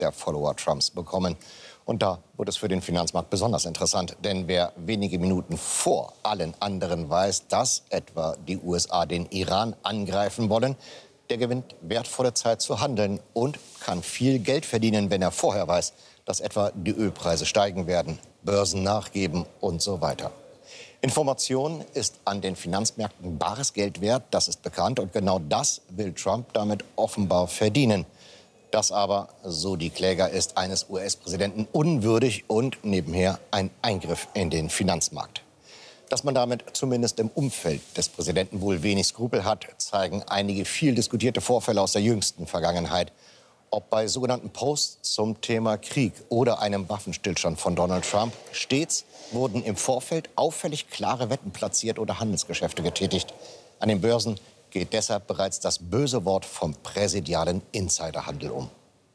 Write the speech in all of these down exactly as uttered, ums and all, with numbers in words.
der Follower Trumps bekommen. Und da wird es für den Finanzmarkt besonders interessant. Denn wer wenige Minuten vor allen anderen weiß, dass etwa die U S A den Iran angreifen wollen, der gewinnt wertvolle Zeit zu handeln und kann viel Geld verdienen, wenn er vorher weiß, dass etwa die Ölpreise steigen werden, Börsen nachgeben und so weiter. Information ist an den Finanzmärkten bares Geld wert, das ist bekannt. Und genau das will Trump damit offenbar verdienen. Das aber, so die Kläger, ist eines U S-Präsidenten unwürdig und nebenher ein Eingriff in den Finanzmarkt. Dass man damit zumindest im Umfeld des Präsidenten wohl wenig Skrupel hat, zeigen einige viel diskutierte Vorfälle aus der jüngsten Vergangenheit. Ob bei sogenannten Posts zum Thema Krieg oder einem Waffenstillstand von Donald Trump, stets wurden im Vorfeld auffällig klare Wetten platziert oder Handelsgeschäfte getätigt. An den Börsen geht deshalb bereits das böse Wort vom präsidialen Insiderhandel um.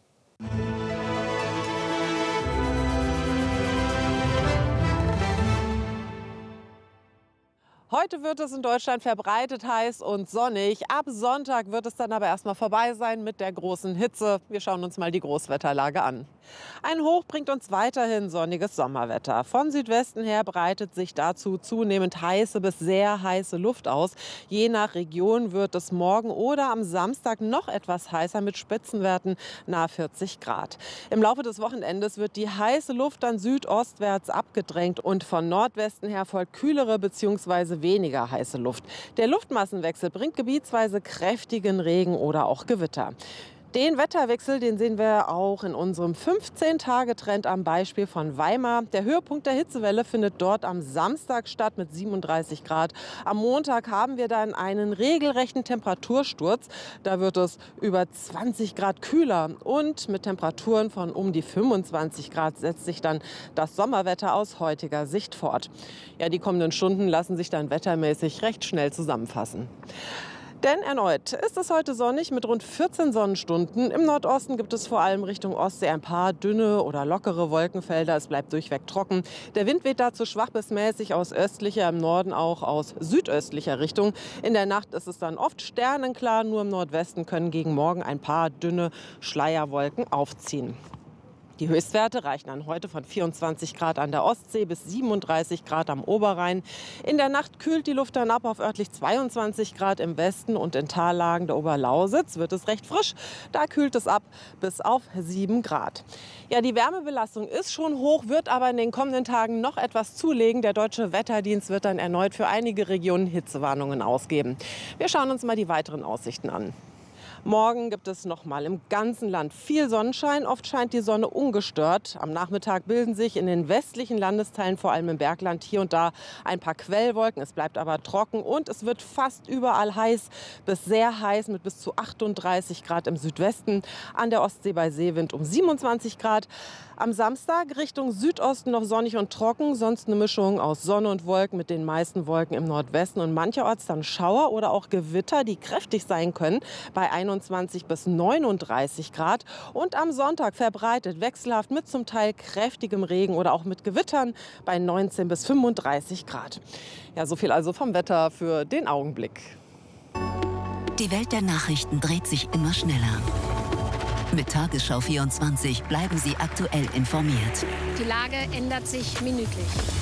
Heute wird es in Deutschland verbreitet heiß und sonnig. Ab Sonntag wird es dann aber erstmal vorbei sein mit der großen Hitze. Wir schauen uns mal die Großwetterlage an. Ein Hoch bringt uns weiterhin sonniges Sommerwetter. Von Südwesten her breitet sich dazu zunehmend heiße bis sehr heiße Luft aus. Je nach Region wird es morgen oder am Samstag noch etwas heißer mit Spitzenwerten nahe vierzig Grad. Im Laufe des Wochenendes wird die heiße Luft dann südostwärts abgedrängt und von Nordwesten her folgt kühlere bzw. weniger heiße Luft. Der Luftmassenwechsel bringt gebietsweise kräftigen Regen oder auch Gewitter. Den Wetterwechsel, den sehen wir auch in unserem fünfzehn-Tage-Trend am Beispiel von Weimar. Der Höhepunkt der Hitzewelle findet dort am Samstag statt mit siebenunddreißig Grad. Am Montag haben wir dann einen regelrechten Temperatursturz. Da wird es über zwanzig Grad kühler und mit Temperaturen von um die fünfundzwanzig Grad setzt sich dann das Sommerwetter aus heutiger Sicht fort. Ja, die kommenden Stunden lassen sich dann wettermäßig recht schnell zusammenfassen. Denn erneut ist es heute sonnig mit rund vierzehn Sonnenstunden. Im Nordosten gibt es vor allem Richtung Ostsee ein paar dünne oder lockere Wolkenfelder. Es bleibt durchweg trocken. Der Wind weht dazu schwach bis mäßig aus östlicher, im Norden auch aus südöstlicher Richtung. In der Nacht ist es dann oft sternenklar. Nur im Nordwesten können gegen Morgen ein paar dünne Schleierwolken aufziehen. Die Höchstwerte reichen dann heute von vierundzwanzig Grad an der Ostsee bis siebenunddreißig Grad am Oberrhein. In der Nacht kühlt die Luft dann ab auf örtlich zweiundzwanzig Grad im Westen und in Tallagen der Oberlausitz wird es recht frisch. Da kühlt es ab bis auf sieben Grad. Ja, die Wärmebelastung ist schon hoch, wird aber in den kommenden Tagen noch etwas zulegen. Der Deutsche Wetterdienst wird dann erneut für einige Regionen Hitzewarnungen ausgeben. Wir schauen uns mal die weiteren Aussichten an. Morgen gibt es noch mal im ganzen Land viel Sonnenschein. Oft scheint die Sonne ungestört. Am Nachmittag bilden sich in den westlichen Landesteilen, vor allem im Bergland, hier und da ein paar Quellwolken. Es bleibt aber trocken und es wird fast überall heiß bis sehr heiß mit bis zu achtunddreißig Grad im Südwesten. An der Ostsee bei Seewind um siebenundzwanzig Grad. Am Samstag Richtung Südosten noch sonnig und trocken, sonst eine Mischung aus Sonne und Wolken mit den meisten Wolken im Nordwesten und mancherorts dann Schauer oder auch Gewitter, die kräftig sein können, bei einundzwanzig bis neununddreißig Grad. Und am Sonntag verbreitet wechselhaft mit zum Teil kräftigem Regen oder auch mit Gewittern bei neunzehn bis fünfunddreißig Grad. Ja, so viel also vom Wetter für den Augenblick. Die Welt der Nachrichten dreht sich immer schneller. Mit Tagesschau vierundzwanzig bleiben Sie aktuell informiert. Die Lage ändert sich minütlich.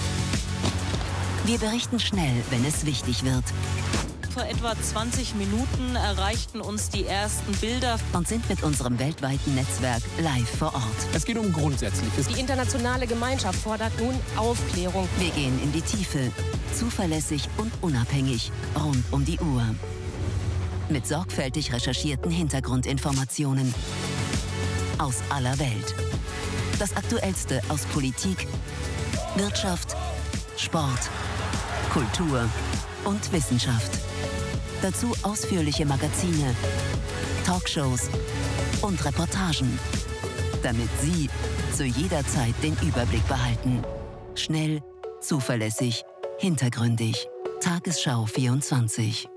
Wir berichten schnell, wenn es wichtig wird. Vor etwa zwanzig Minuten erreichten uns die ersten Bilder und sind mit unserem weltweiten Netzwerk live vor Ort. Es geht um Grundsätzliches. Die internationale Gemeinschaft fordert nun Aufklärung. Wir gehen in die Tiefe, zuverlässig und unabhängig, rund um die Uhr. Mit sorgfältig recherchierten Hintergrundinformationen aus aller Welt. Das Aktuellste aus Politik, Wirtschaft, Sport, Kultur und Wissenschaft. Dazu ausführliche Magazine, Talkshows und Reportagen, damit Sie zu jeder Zeit den Überblick behalten. Schnell, zuverlässig, hintergründig. Tagesschau vierundzwanzig.